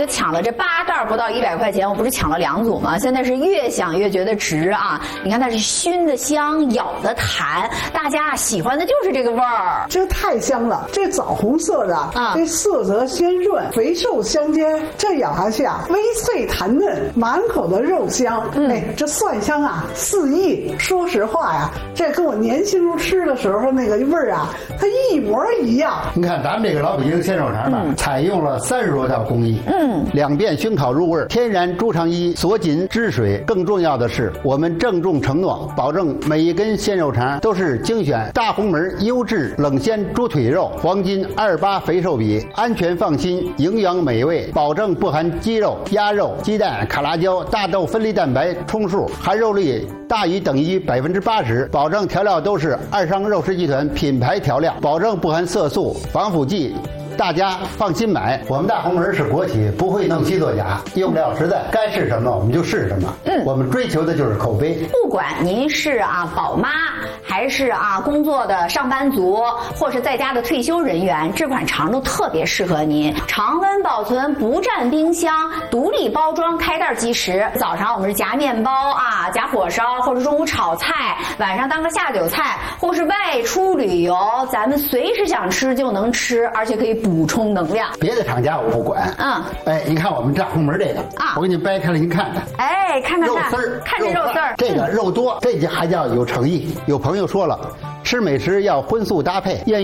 就抢了这8袋不到100块钱，我不是抢了2组吗？现在是越想越觉得值啊！你看它是熏的香，咬的弹，大家喜欢的就是这个味儿。 这太香了，这枣红色的啊，这色泽鲜润，肥瘦相间，这咬下去啊，微脆弹嫩，满口的肉香。哎，这蒜香啊四溢。说实话呀，这跟我年轻时候吃的时候那个味儿啊，它一模一样。 你看咱们这个老北京鲜肉肠呢，采用了30多道工艺，2遍熏烤入味，天然猪肠衣锁紧汁水。更重要的是，我们郑重承诺，保证每一根鲜肉肠都是精选大红门优质冷鲜猪腿肉，黄金28肥瘦比，安全放心，营养美味，保证不含鸡肉、鸭肉、鸡蛋、卡拉胶、大豆分离蛋白充数，含肉率大于等于80%，保证调料都是二商肉食集团品牌调料，保证不含色素、防腐剂。大家放心买，我们大红门是国企，不会弄虚作假，用料实在，该是什么我们就是什么。我们追求的就是口碑。 不管您是宝妈，还是工作的上班族，或是在家的退休人员，这款肠都特别适合您。常温保存，不占冰箱，独立包装，开袋即食。早上我们是夹面包夹火烧，或者中午炒菜，晚上当个下酒菜，或是外出旅游，咱们随时想吃就能吃，而且可以补充能量。 别的厂家我不管。你看我们大红门这个我给你掰开了，您看看。 看肉丝儿， 看这肉丝儿， 这个肉多，这还叫有诚意。有朋友说了，吃美食要荤素搭配。